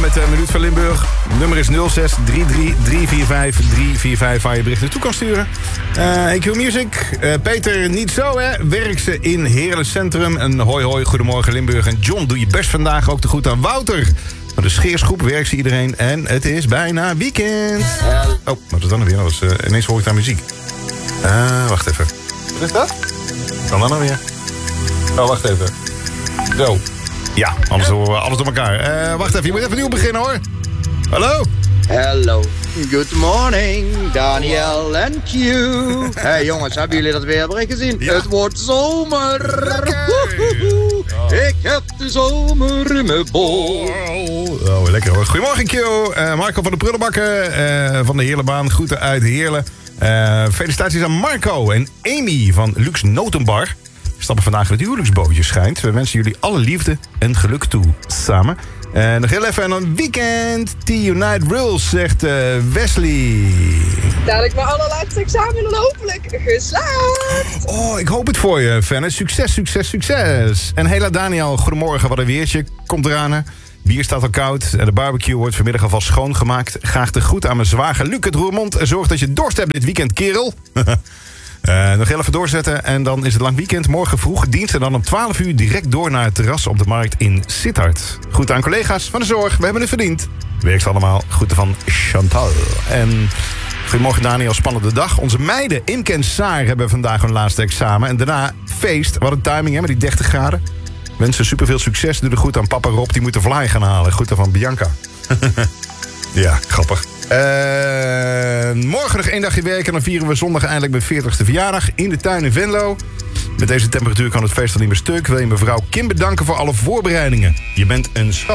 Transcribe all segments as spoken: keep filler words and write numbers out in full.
met de Minuut van Limburg. Nummer is nul zes drie drie drie vier vijf drie vier vijf waar je bericht naartoe kan sturen. Uh, E Q Music. Uh, Peter, niet zo hè. Werk ze in Heerlen Centrum. En hoi hoi, goedemorgen Limburg. En John, doe je best vandaag ook te goed aan Wouter. Van de Scheersgroep werkt ze iedereen. En het is bijna weekend. Oh, wat is dan nog weer? Was, uh, ineens hoor ik daar muziek. Uh, wacht even. Wat is dat? Dan dan nog weer. Oh, wacht even. Zo. Ja, anders horen we alles door elkaar. Uh, wacht even, je moet even nieuw beginnen hoor. Hallo? Hello. Good morning, Daniel en Q. Hey jongens, hebben jullie dat weerbericht gezien? Ja. Het wordt zomer. Oh. Ik heb de zomer in mijn bol. Oh, lekker hoor. Goedemorgen Q. Uh, Marco van de Prullenbakken uh, van de Heerlenbaan. Groeten uit Heerlen. Uh, felicitaties aan Marco en Amy van Lux Notenbar. Stappen vandaag in het huwelijksbootje schijnt. We wensen jullie alle liefde en geluk toe samen. En uh, nog heel even een weekend. T-Unite Rules, zegt uh, Wesley. Dadelijk mijn allerlaatste examen en hopelijk geslaagd. Oh, ik hoop het voor je, Fenne. Succes, succes, succes. En hela Daniel, goedemorgen. Wat een weertje. Komt eraan, hè. Bier staat al koud en de barbecue wordt vanmiddag alvast schoongemaakt. Graag de groet aan mijn zwager Luc het Roermond. En zorg dat je dorst hebt dit weekend, kerel. Uh, nog heel even doorzetten en dan is het lang weekend. Morgen vroeg dienst en dan om twaalf uur direct door naar het terras op de markt in Sittard. Goed aan collega's van de zorg, we hebben het verdiend. Werkt allemaal, groeten van Chantal. En goedemorgen Daniel, spannende dag. Onze meiden Imke en Saar hebben vandaag hun laatste examen. En daarna feest, wat een timing hè, met die dertig graden. Wensen superveel succes, doe de goed aan papa Rob, die moet de vlaai gaan halen. Groeten van Bianca. Ja, grappig. Uh, morgen nog één dagje werken en dan vieren we zondag eindelijk mijn veertigste verjaardag in de tuin in Venlo. Met deze temperatuur kan het feest al niet meer stuk. Wil je mevrouw Kim bedanken voor alle voorbereidingen. Je bent een schat.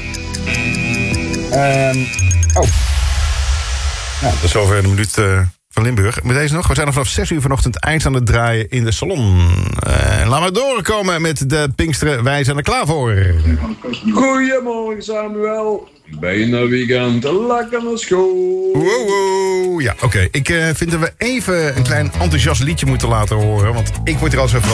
Um, oh. Nou, dat is over een minuut uh, van Limburg. Met deze nog. We zijn er vanaf zes uur vanochtend eind aan het draaien in de salon. Uh, laat maar doorkomen met de Pinksteren. Wij zijn er klaar voor. Goedemorgen Samuel. Bijna weekend, lekker naar school. Wow, wow. Ja, oké. Okay. Ik uh, vind dat we even een klein enthousiast liedje moeten laten horen. Want ik word er al zo